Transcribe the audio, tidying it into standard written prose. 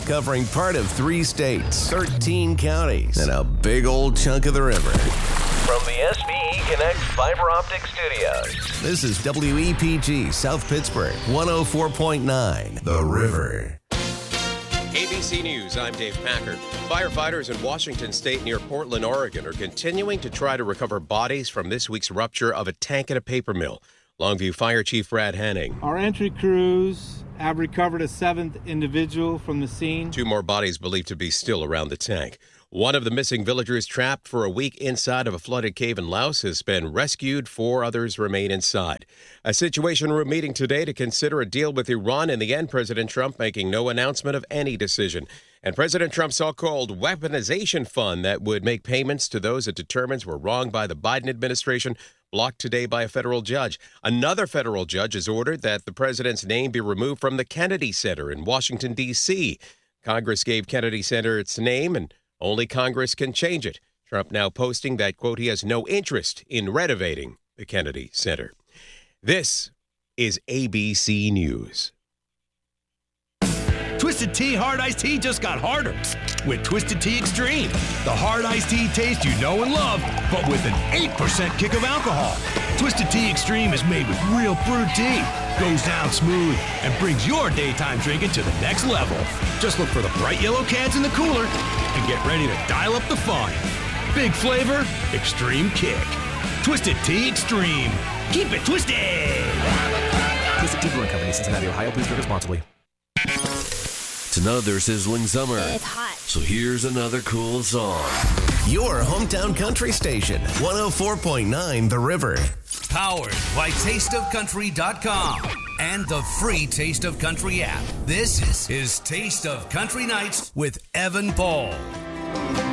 covering part of 3 states, 13 counties, and a big old chunk of the river. From the SBE Connect Fiber Optic Studios, this is WEPG South Pittsburgh, 104.9, The River. ABC News, I'm Dave Packard. Firefighters in Washington State near Portland, Oregon are continuing to try to recover bodies from this week's rupture of a tank at a paper mill. Longview Fire Chief Brad Henning. Our entry crews have recovered a 7th individual from the scene. 2 more bodies believed to be still around the tank. One of the missing villagers trapped for a week inside of a flooded cave in Laos has been rescued. 4 others remain inside. A Situation Room meeting today to consider a deal with Iran. In the end, President Trump making no announcement of any decision. And President Trump's so-called weaponization fund that would make payments to those it determines were wronged by the Biden administration blocked today by a federal judge. Another federal judge has ordered that the president's name be removed from the Kennedy Center in Washington, D.C. Congress gave Kennedy Center its name, and only Congress can change it. Trump now posting that, quote, he has no interest in renovating the Kennedy Center. This is ABC News. Twisted Tea Hard Iced Tea just got harder with Twisted Tea Extreme. The hard iced tea taste you know and love, but with an 8% kick of alcohol. Twisted Tea Extreme is made with real brewed tea, goes down smooth, and brings your daytime drinking to the next level. Just look for the bright yellow cans in the cooler and get ready to dial up the fun. Big flavor, extreme kick. Twisted Tea Extreme. Keep it twisted! Twisted Tea Brewing Company, Cincinnati, Ohio. Please drink responsibly. It's another sizzling summer. It's hot. So here's another cool song. Your hometown country station, 104.9 The River. Powered by TasteOfCountry.com and the free Taste of Country app. This is Taste of Country Nights with Evan Paul.